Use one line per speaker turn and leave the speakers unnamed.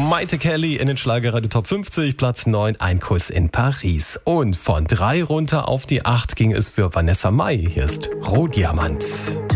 Maite Kelly in den Schlagerradio Top 50, Platz 9, Ein Kuss in Paris. Und von 3 runter auf die 8 ging es für Vanessa Mai. Hier ist Rohdiamant.